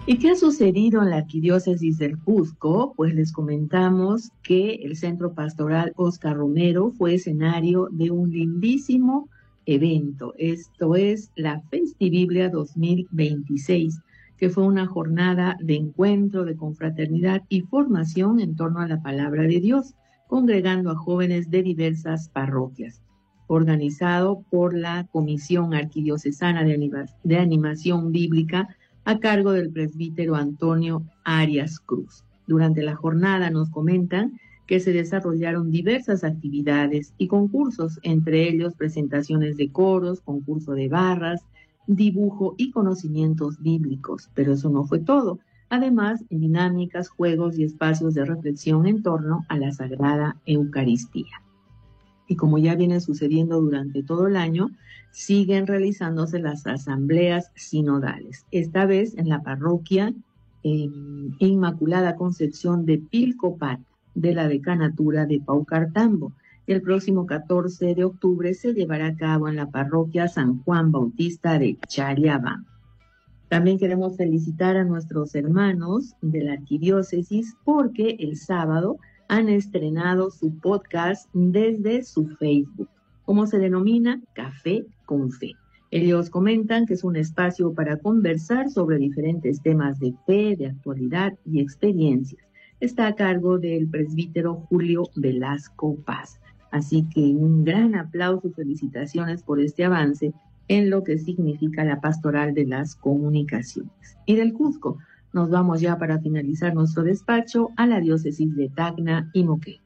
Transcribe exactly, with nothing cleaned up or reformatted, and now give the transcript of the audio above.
¿Y qué ha sucedido en la Arquidiócesis del Cusco? Pues les comentamos que el Centro Pastoral Oscar Romero fue escenario de un lindísimo evento. Esto es la Festiviblia dos mil veintiséis, que fue una jornada de encuentro, de confraternidad y formación en torno a la palabra de Dios, congregando a jóvenes de diversas parroquias. Organizado por la Comisión Arquidiocesana de, Anima- de Animación Bíblica, a cargo del presbítero Antonio Arias Cruz. Durante la jornada nos comentan que se desarrollaron diversas actividades y concursos, entre ellos presentaciones de coros, concurso de barras, dibujo y conocimientos bíblicos. Pero eso no fue todo. Además, dinámicas, juegos y espacios de reflexión en torno a la Sagrada Eucaristía. Y como ya viene sucediendo durante todo el año, siguen realizándose las asambleas sinodales, esta vez en la parroquia eh, Inmaculada Concepción de Pilcopat, de la decanatura de Paucartambo. El próximo catorce de octubre se llevará a cabo en la parroquia San Juan Bautista de Chayabán. También queremos felicitar a nuestros hermanos de la Arquidiócesis porque el sábado han estrenado su podcast desde su Facebook. ¿Cómo se denomina? Café con Fe. Ellos comentan que es un espacio para conversar sobre diferentes temas de fe, de actualidad y experiencias. Está a cargo del presbítero Julio Velasco Paz. Así que un gran aplauso y felicitaciones por este avance en lo que significa la pastoral de las comunicaciones. Y del Cusco nos vamos ya para finalizar nuestro despacho a la diócesis de Tacna y Moquegua.